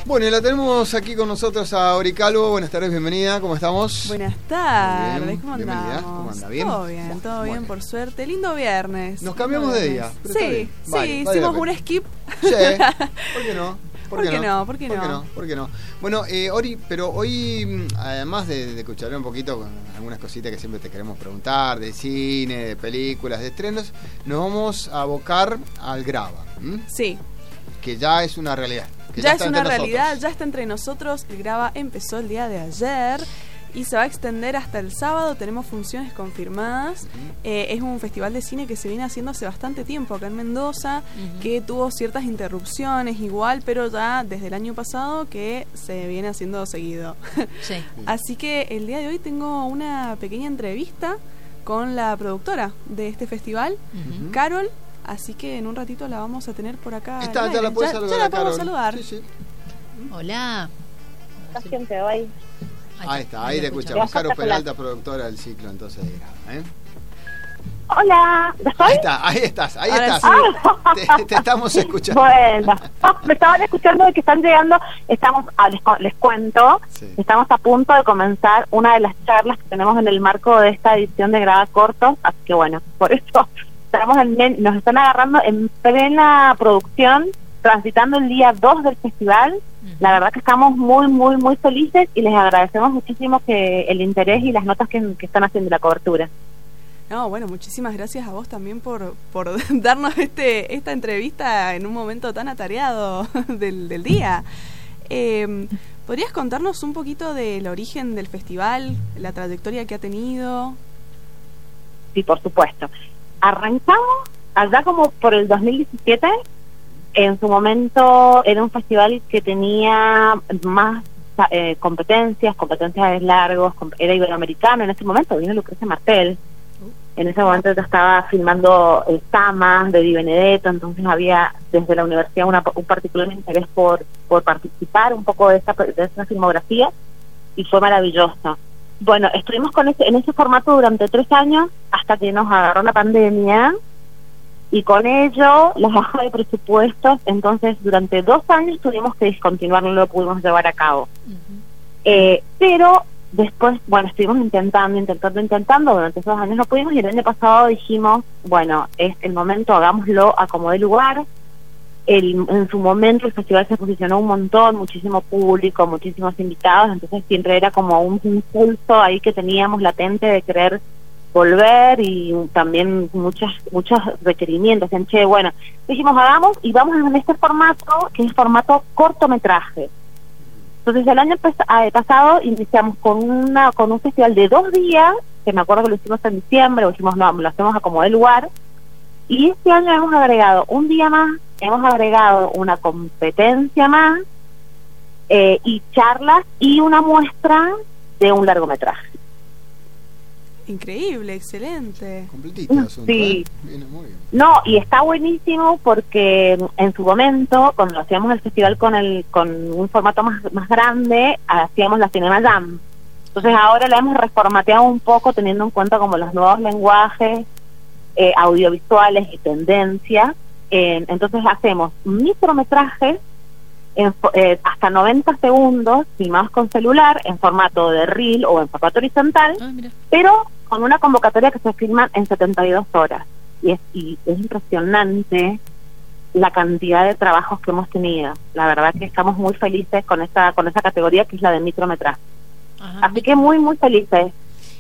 Bueno, y la tenemos aquí con nosotros a Ori Calvo. Buenas tardes, bienvenida, ¿cómo estamos? Buenas tardes, ¿cómo bienvenida. andamos? ¿Cómo anda? ¿Bien? Todo bien, por suerte. Lindo viernes. Nos cambiamos de día. Sí, vale, hicimos un skip. Sí, ¿por qué no? ¿Por qué no? Bueno, Ori, pero hoy, además de escuchar un poquito con algunas cositas que siempre te queremos preguntar, de cine, de películas, de estrenos, nos vamos a abocar al Grava. Sí. Que ya es una realidad. Ya es una realidad, ya está entre nosotros. El Grava empezó el día de ayer y se va a extender hasta el sábado. Tenemos funciones confirmadas. Es un festival de cine que se viene haciendo hace bastante tiempo acá en Mendoza, que tuvo ciertas interrupciones igual, pero ya desde el año pasado que se viene haciendo seguido. Sí. Así que el día de hoy tengo una pequeña entrevista con la productora de este festival, Carol. Así que en un ratito la vamos a tener por acá. Ya la puedes saludar. Ya la podemos saludar. Sí, sí. Hola. Gente hoy. Ahí está, ahí te escuchamos. Caro Peralta, productora del ciclo entonces de Grava, ¿eh? Hola, Ahí estás. Sí. Te estamos escuchando. Bueno, me estaban escuchando de que están llegando. Les cuento, Sí. Estamos a punto de comenzar una de las charlas que tenemos en el marco de esta edición de Grava Cortos. Así que bueno, por eso nos están agarrando en plena producción, transitando el día 2 del festival. La verdad que estamos muy, muy, muy felices y les agradecemos muchísimo que el interés y las notas que están haciendo la cobertura. No, bueno, muchísimas gracias a vos también por darnos esta entrevista en un momento tan atareado del día. ¿Podrías contarnos un poquito del origen del festival, la trayectoria que ha tenido? Sí, por supuesto. Arrancamos allá como por el 2017. En su momento era un festival que tenía más competencias largos, era iberoamericano. En ese momento vino Lucrecia Martel. En ese momento yo estaba filmando Samas de Di Benedetto, entonces había desde la universidad un particular interés por participar un poco de esa filmografía, y fue maravilloso. Bueno, estuvimos en ese formato durante 3 años hasta que nos agarró la pandemia, y con ello la baja de presupuestos. Entonces durante 2 años tuvimos que discontinuarlo, no lo pudimos llevar a cabo. Pero después, bueno, estuvimos intentando, durante esos años no pudimos, y el año pasado dijimos, bueno, es el momento, hagámoslo a como dé lugar. En su momento el festival se posicionó un montón, muchísimo público, muchísimos invitados, entonces siempre era como un impulso ahí que teníamos latente de querer volver, y también muchos requerimientos. Bueno, dijimos hagamos, y vamos en este formato, que es formato cortometraje. Entonces el año pasado iniciamos con un festival de 2 días, que me acuerdo que lo hicimos en diciembre, o dijimos no, lo hacemos a como dé lugar, y este año hemos agregado un día más, hemos agregado una competencia más, y charlas, y una muestra de un largometraje. Increíble, excelente. Completito el asunto, Sí. Viene muy bien. No, y está buenísimo porque en su momento, cuando hacíamos el festival con un formato más grande, hacíamos la Cinema Jam. Entonces ahora la hemos reformateado un poco, teniendo en cuenta como los nuevos lenguajes audiovisuales y tendencias. Entonces hacemos micrometrajes hasta 90 segundos, filmados con celular, en formato de reel o en formato horizontal, pero con una convocatoria que se filman en 72 horas. Y es impresionante la cantidad de trabajos que hemos tenido. La verdad que estamos muy felices con esa categoría, que es la de micrometraje. Así que muy, muy felices.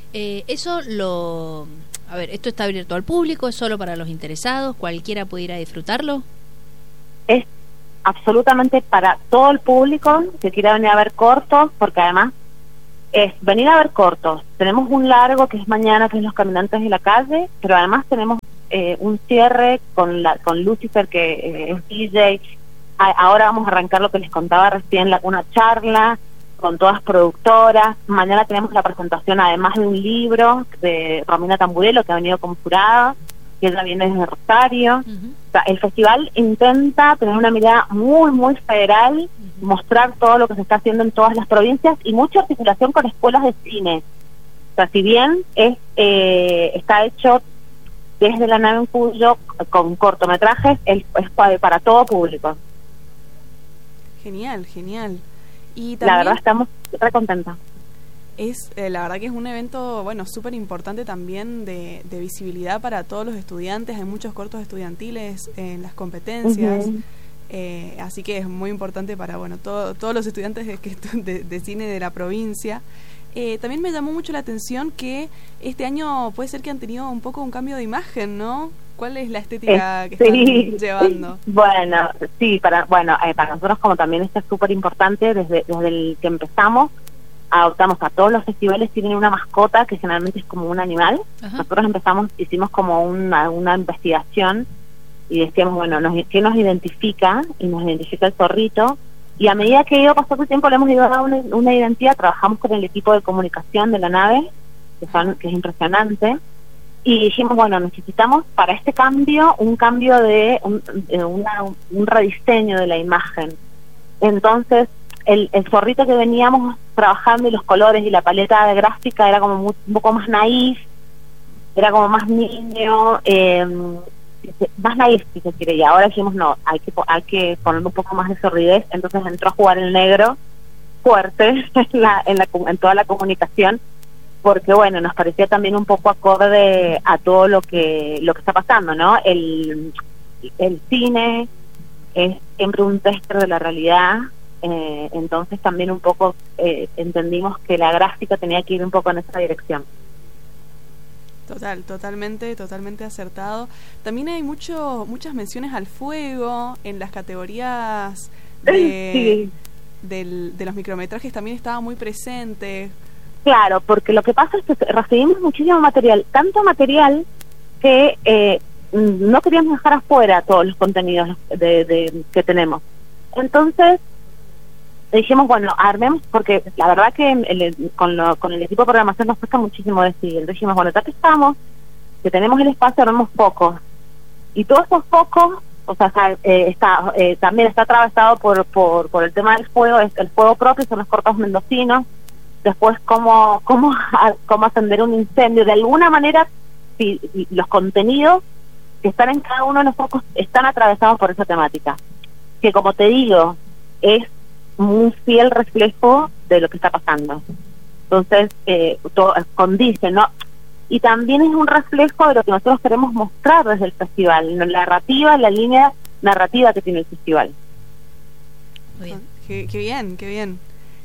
A ver, ¿esto está abierto al público? ¿Es solo para los interesados? ¿Cualquiera puede ir a disfrutarlo? Es absolutamente para todo el público que quiera venir a ver cortos, porque además es venir a ver cortos. Tenemos un largo que es mañana, que es Los Caminantes de la Calle, pero además tenemos un cierre con Lucifer, que es DJ. Ahora vamos a arrancar lo que les contaba recién, una charla con todas productoras. Mañana tenemos la presentación, además de un libro de Romina Tamburello, que ha venido como jurada, que ella viene desde Rosario. O sea, el festival intenta tener una mirada muy, muy federal, mostrar todo lo que se está haciendo en todas las provincias, y mucha articulación con escuelas de cine. O sea, si bien está hecho desde la nave en Cuyo con cortometrajes, es para todo público. Genial, genial. Y La también verdad estamos re contentas. es, la verdad que es un evento, bueno, súper importante también de visibilidad para todos los estudiantes. Hay muchos cortos estudiantiles en las competencias. Así que es muy importante para, bueno, todos los estudiantes de cine de la provincia. También me llamó mucho la atención que este año puede ser que han tenido un poco un cambio de imagen, ¿no? ¿Cuál es la estética que están llevando? Bueno, sí, para nosotros como también esto es súper importante, desde el que empezamos, adoptamos a todos los festivales, tienen una mascota que generalmente es como un animal. Ajá. Nosotros hicimos como una investigación y decíamos, bueno, ¿qué nos identifica? Y nos identifica el zorrito. Y a medida que iba pasando el tiempo le hemos ido a dar una identidad. Trabajamos con el equipo de comunicación de la nave, que es impresionante, y dijimos, bueno, necesitamos para este cambio un rediseño de la imagen. Entonces el zorrito que veníamos trabajando y los colores y la paleta de gráfica era como un poco más naif, era como más niño, más naif si se quiere, y ahora dijimos no, hay que ponerle un poco más de sordidez. Entonces entró a jugar el negro fuerte en toda la comunicación, porque bueno, nos parecía también un poco acorde a todo lo que está pasando, ¿no? El cine es siempre un tester de la realidad, entonces también un poco entendimos que la gráfica tenía que ir un poco en esa dirección. Totalmente acertado. También hay muchas menciones al fuego en las categorías de los micrometrajes, también estaba muy presente. Claro, porque lo que pasa es que recibimos muchísimo material, tanto material que no queríamos dejar afuera todos los contenidos que tenemos. Entonces dijimos, bueno, armemos, porque la verdad que con el equipo de programación nos cuesta muchísimo decidir. Dijimos, bueno, ya que estamos, que tenemos el espacio, armemos focos. Y todos esos focos, o sea, también está atravesado por el tema del fuego, es el fuego propio, son los cortos mendocinos. Después, cómo ascender un incendio. De alguna manera, si los contenidos que están en cada uno de los focos están atravesados por esa temática, que como te digo, es un fiel reflejo de lo que está pasando. Entonces, todo condice, ¿no? Y también es un reflejo de lo que nosotros queremos mostrar desde el festival, la línea narrativa que tiene el festival. Muy bien. Qué bien.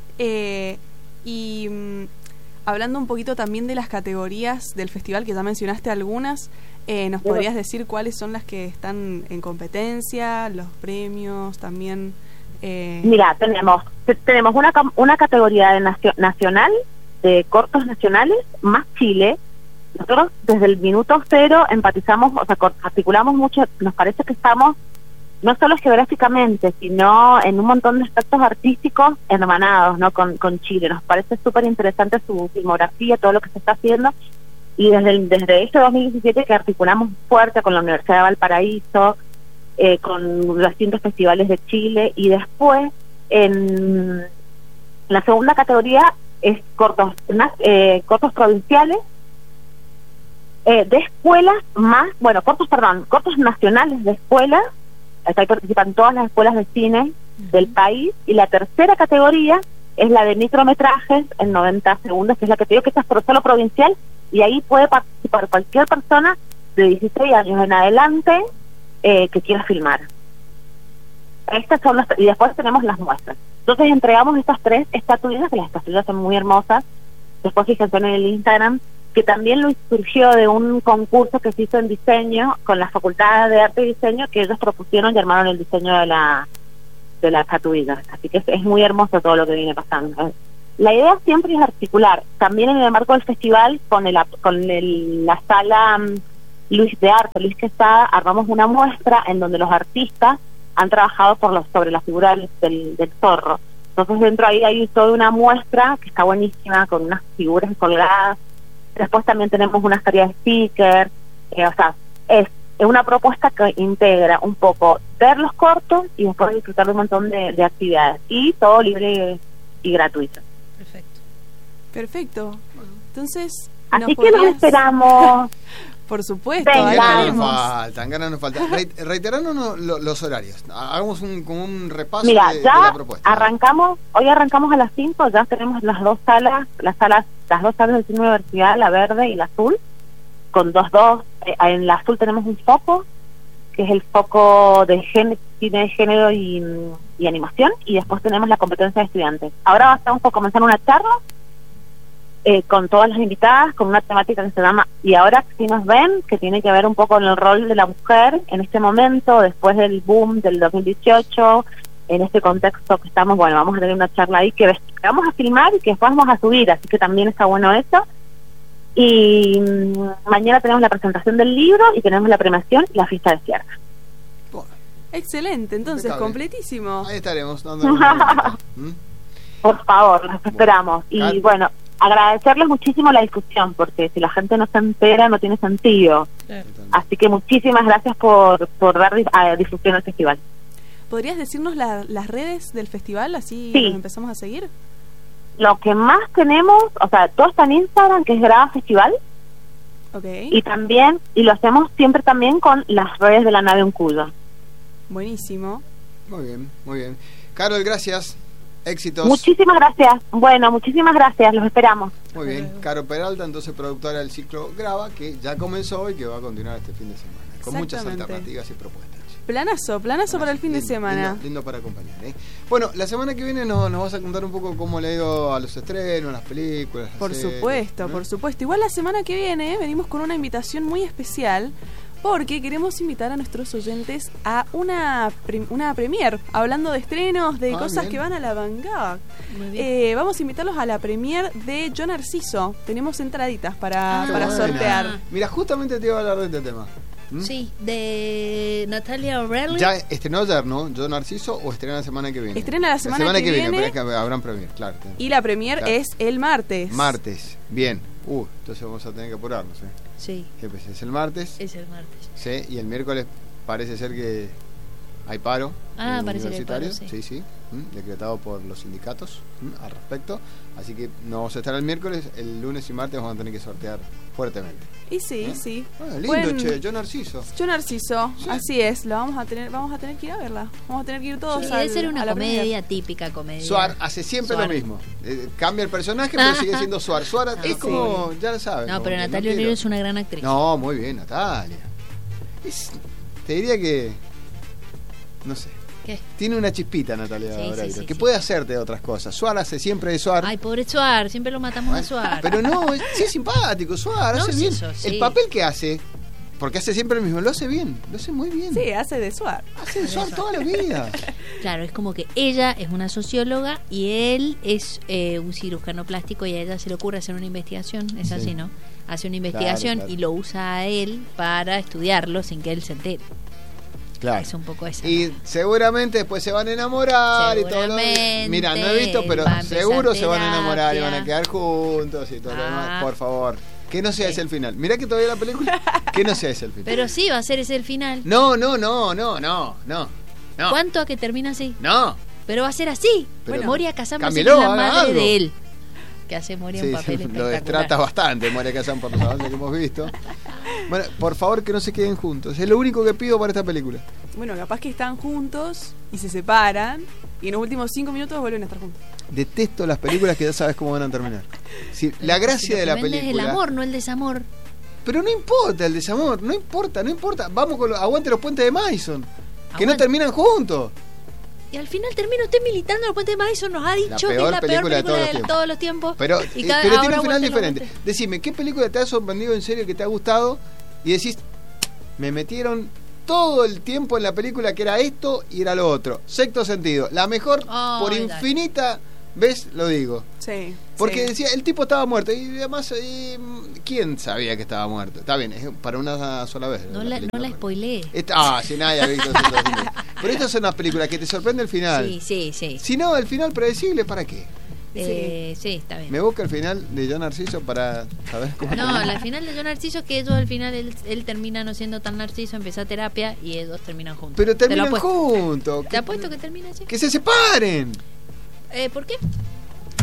Y hablando un poquito también de las categorías del festival, que ya mencionaste algunas, ¿nos podrías decir cuáles son las que están en competencia, los premios también? Mira, tenemos una categoría de nacional, de cortos nacionales, más Chile. Nosotros desde el minuto cero empatizamos, o sea, articulamos mucho, nos parece que estamos no solo geográficamente, sino en un montón de aspectos artísticos hermanados, ¿no? con Chile. Nos parece súper interesante su filmografía, todo lo que se está haciendo, y desde este 2017 que articulamos fuerte con la Universidad de Valparaíso, con los distintos festivales de Chile, y después en la segunda categoría es cortos provinciales, de escuelas cortos nacionales de escuelas. Ahí participan todas las escuelas de cine del país. Y la tercera categoría es la de micrometrajes en 90 segundos, que es la que te digo que esta es solo provincial, y ahí puede participar cualquier persona de 16 años en adelante que quiera filmar. Estas son y después tenemos las muestras. Entonces entregamos estas 3 estatuillas, que las estatuillas son muy hermosas. Después fíjense en el Instagram, que también lo surgió de un concurso que se hizo en diseño con la Facultad de Arte y Diseño, que ellos propusieron y armaron el diseño de la estatuilla. Así que es muy hermoso todo lo que viene pasando. La idea siempre es articular, también en el marco del festival, con la sala Luis de Arte, Luis Quesada, armamos una muestra en donde los artistas han trabajado sobre la figura del zorro. Entonces dentro ahí hay toda una muestra que está buenísima, con unas figuras colgadas. Después también tenemos una serie de stickers, o sea, es una propuesta que integra un poco ver los cortos y después disfrutar de un montón de actividades, y todo libre y gratuito. Perfecto. Entonces, así que los esperamos. Por supuesto. Ganas nos faltan. Reiteranos los horarios. Hagamos como un repaso de la propuesta. Hoy arrancamos a las 5, ya tenemos las dos salas del cine universidad, la verde y la azul, con dos. En la azul tenemos un foco, que es el foco de cine de género y animación, y después tenemos la competencia de estudiantes. Ahora vamos a comenzar una charla con todas las invitadas, con una temática que se llama "Y ahora sí nos ven", que tiene que ver un poco con el rol de la mujer en este momento, después del boom del 2018, en este contexto que estamos. Bueno, vamos a tener una charla ahí que vamos a filmar y que después vamos a subir, así que también está bueno eso. Y mañana tenemos la presentación del libro y tenemos la premiación y la fiesta de cierre. Excelente, entonces, completísimo. Ahí estaremos. Por favor, los esperamos. Y bueno, agradecerles muchísimo la difusión, porque si la gente no se entera no tiene sentido. Así que muchísimas gracias por dar difusión al festival. ¿Podrías decirnos las redes del festival, así nos empezamos a seguir? Lo que más tenemos, o sea, todo está en Instagram, que es Graba Festival. Okay. Y lo hacemos siempre también con las redes de la nave Uncuyo. Buenísimo. Muy bien. Carol, gracias. Éxitos. Muchísimas gracias. Bueno, muchísimas gracias. Los esperamos. Muy bien. Carol Peralta, entonces productora del ciclo Graba, que ya comenzó y que va a continuar este fin de semana. Con muchas alternativas y propuestas. Planazo para el fin de semana. Lindo para acompañar, ¿eh? Bueno, la semana que viene nos vas a contar un poco cómo le ha ido a los estrenos, las películas. Por supuesto. Igual la semana que viene venimos con una invitación muy especial, porque queremos invitar a nuestros oyentes a una premier, hablando de estrenos, de cosas que van a la vanguard. Vamos a invitarlos a la premier de Yo Narciso. Tenemos entraditas para sortear. Mira, justamente te iba a hablar de este tema. Sí, de Natalia O'Reilly. Ya estrenó ayer, ¿no? Yo Narciso, o estrena la semana que viene. Estrena la semana que viene. Pero es que habrán premier, claro. Y la premier es el martes. Bien. Entonces vamos a tener que apurarnos, ¿eh? Sí. ¿Es el martes? Es el martes. Sí, y el miércoles parece ser que hay paro. Parece que hay paro, sí. Decretado por los sindicatos al respecto. Así que no vamos a estar el miércoles, el lunes y martes vamos a tener que sortear fuertemente. Y sí. Lindo, Yo Narciso. Sí. Así es, vamos a tener que ir a verla. Vamos a tener que ir todos debe ser una comedia típica comedia. Suar hace siempre lo mismo. Cambia el personaje, pero sigue siendo Suar. Suar es como, ya lo saben. No, pero Natalia O'Reilly es una gran actriz. No, muy bien, Natalia. Te diría que, no sé. ¿Qué? Tiene una chispita Natalia O'Reilly, que puede hacerte otras cosas. Suar hace siempre de Suar. Ay, pobre Suar, siempre lo matamos a Suar. Pero no, sí es simpático, Suar, hace bien. El papel que hace, porque hace siempre lo mismo, lo hace bien, lo hace muy bien. Sí, hace de Suar. Hace de Suar toda la vida. Claro, es como que ella es una socióloga y él es un cirujano plástico, y a ella se le ocurre hacer una investigación, es así, ¿no? Hace una investigación y lo usa a él para estudiarlo sin que él se entere. Claro. Es un poco esa. Y seguramente después se van a enamorar y todo lo demás. Mira, no he visto, pero seguro se van a enamorar y van a quedar juntos y todo lo demás. Por favor, que no sea ese el final. Mirá que todavía la película, que no sea ese el final. Pero sí, va a ser ese el final. No. ¿Cuánto a que termina así? No. Pero va a ser así. Pero Moria Kazan va a ser la madre de él. Que hace Moria un papel espectacular. Lo destrata bastante Moria Kazan por los avances que hemos visto. Bueno, por favor que no se queden juntos. Es lo único que pido para esta película. Bueno, capaz que están juntos y se separan y en los últimos 5 minutos vuelven a estar juntos. Detesto las películas que ya sabes cómo van a terminar. Sí, la gracia de la película es el amor, no el desamor. Pero no importa el desamor, no importa. Vamos con aguante los puentes de Madison, que no terminan juntos. Y al final termina usted militando en los puentes de Madison. Nos ha dicho que es la peor película de todos los tiempos. Pero tiene un final diferente. Decime, ¿qué película te ha sorprendido en serio, que te ha gustado? Y decís, me metieron todo el tiempo en la película que era esto y era lo otro. Sexto Sentido, la mejor por infinita vez lo digo. Sí. Porque decía, el tipo estaba muerto. Y además, ¿quién sabía que estaba muerto? Está bien, es para una sola vez. No la spoileé. Si nadie ha visto. Pero esta es una película que te sorprende el final. Sí. Si no, el final predecible, ¿para qué? Sí, está bien. Me busca el final de Yo Narciso para saber cómo. No, el final de Yo Narciso es que ellos al final él termina no siendo tan narciso, empieza terapia y ellos terminan juntos. Pero terminan juntos. Te apuesto que termina así. ¡Que se separen! ¿Por qué?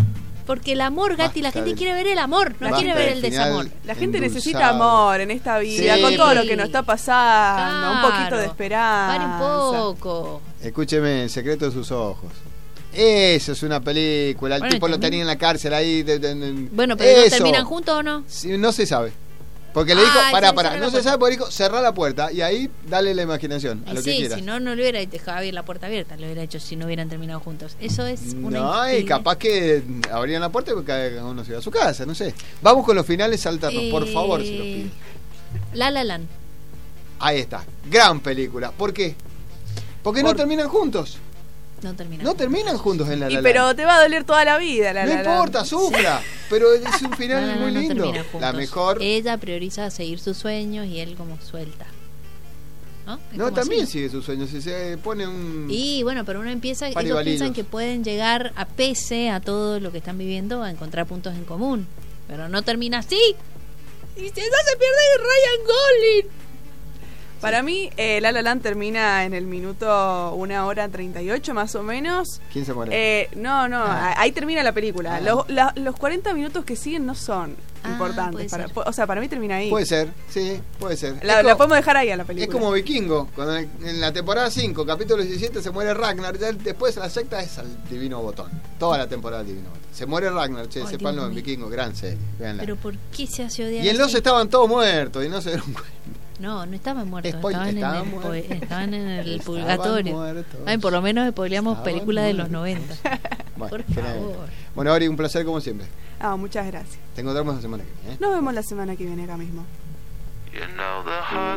Porque el amor, Gati, la gente quiere ver el amor, no quiere ver el desamor. La gente necesita amor en esta vida, sí, con todo lo que nos está pasando, claro, un poquito de esperanza. Pare un poco. Escúcheme, El secreto de sus ojos. Eso es una película. El tipo lo tenía en la cárcel ahí. Bueno, pero ¿no terminan juntos o no? Sí, no se sabe. Porque le dijo, pará, no se sabe, porque dijo, cerrá la puerta y ahí dale la imaginación a lo que quieras. Si no, no le hubiera dejado abrir la puerta abierta, lo hubiera hecho si no hubieran terminado juntos. Eso es una... No, y capaz que abrían la puerta y cada uno se iba a su casa, no sé. Vamos con los finales alternos, por favor, se los pido. La La Land. Ahí está, gran película. ¿Por qué? Porque no terminan juntos. No terminan juntos en La La Land. Pero te va a doler toda la vida La La Land. No importa, sufra. Pero es un final muy lindo. La mejor. Ella prioriza seguir sus sueños y él como suelta. No, también así sigue sus sueños. Si se pone un... Y bueno, pero uno empieza... Ellos piensan que pueden llegar, a pese a todo lo que están viviendo, a encontrar puntos en común. Pero no termina así. Y si eso se pierde Ryan Gosling. Para mí, La La Land termina en el minuto 1 hora 38 más o menos. ¿Quién se muere? Ahí termina la película. Los 40 minutos que siguen no son importantes. Para mí termina ahí. Puede ser, sí, puede ser. La podemos dejar ahí a la película. Es como Vikingo, cuando en la temporada 5, capítulo 17, se muere Ragnar. Ya después la secta es al Divino Botón. Toda la temporada del Divino Botón. Se muere Ragnar, sépanlo, en Vikingo, gran serie. Véanla. Pero ¿por qué se hace odiar? Y en los estaban todos muertos y no se dieron cuenta. No estaban muertos, estaban en el purgatorio. Ay, por lo menos spoileamos películas de los 90. Bueno, por favor. Bueno, Ori, un placer como siempre. Muchas gracias. Te encontramos la semana que viene. Nos vemos la semana que viene acá mismo.